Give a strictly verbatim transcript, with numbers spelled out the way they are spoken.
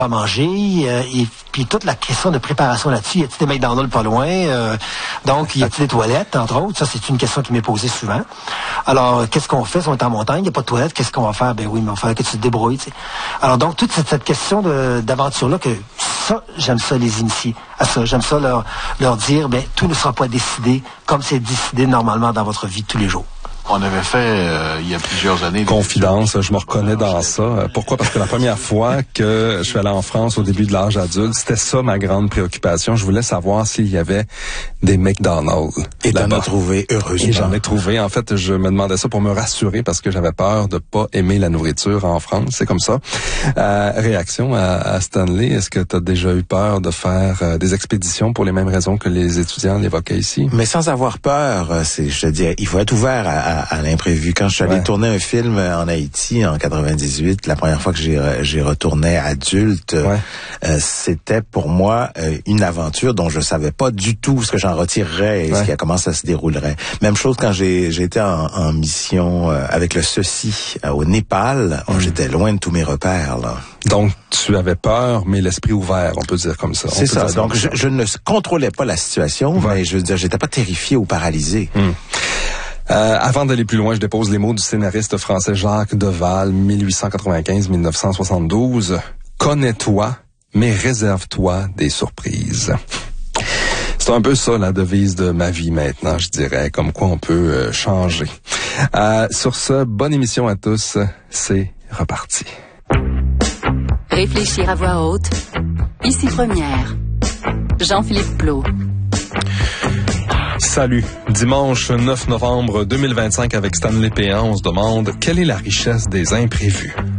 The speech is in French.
à manger, euh, et puis toute la question de préparation là-dessus, y a-t-il des McDonald's pas loin, euh, donc y a-t-il des toilettes, entre autres, ça c'est une question qui m'est posée souvent. Alors, qu'est-ce qu'on fait si on est en montagne, il n'y a pas de toilettes, qu'est-ce qu'on va faire? Ben oui, mais il va falloir que tu te débrouilles, tu sais. Alors donc, toute cette, cette question de, d'aventure-là, que ça, j'aime ça les initier à ça, j'aime ça leur, leur dire, ben tout ne sera pas décidé comme c'est décidé normalement dans votre vie de tous les jours. On avait fait, euh, il y a plusieurs années... Confidence, je me reconnais dans ça. Pourquoi? Parce que la première fois que je suis allé en France au début de l'âge adulte, c'était ça ma grande préoccupation. Je voulais savoir s'il y avait des McDonald's. Et t'en as trouvé, heureusement. Et j'en ai trouvé. En fait, je me demandais ça pour me rassurer parce que j'avais peur de pas aimer la nourriture en France. C'est comme ça. Euh, réaction à, à Stanley, est-ce que tu as déjà eu peur de faire euh, des expéditions pour les mêmes raisons que les étudiants l'évoquaient ici? Mais sans avoir peur, c'est, je te dis, il faut être ouvert à, à, à l'imprévu. Quand je suis allé ouais. tourner un film en Haïti en quatre-vingt-dix-huit, la première fois que j'ai, j'ai retourné adulte, ouais. euh, c'était pour moi euh, une aventure dont je savais pas du tout ce que j'en retirerais et ouais. ce qui, comment ça se déroulerait. Même chose quand j'ai, j'ai été en, en mission euh, avec le ceci euh, au Népal, mmh. j'étais loin de tous mes repères, là. Donc, tu avais peur, mais l'esprit ouvert, on peut dire comme ça. C'est ça. Donc, je, je ne contrôlais pas la situation, ouais. mais je veux dire, j'étais pas terrifié ou paralysé. Mmh. Euh, avant d'aller plus loin, je dépose les mots du scénariste français Jacques Deval, dix-huit cent quatre-vingt-quinze à dix-neuf cent soixante-douze. Connais-toi, mais réserve-toi des surprises. C'est un peu ça la devise de ma vie maintenant, je dirais, comme quoi on peut euh, changer. Euh, sur ce, bonne émission à tous, c'est reparti. Réfléchir à voix haute. Ici Première. Jean-Philippe Plot. Salut. Dimanche neuf novembre deux mille vingt-cinq avec Stanley Péan, on se demande quelle est la richesse des imprévus.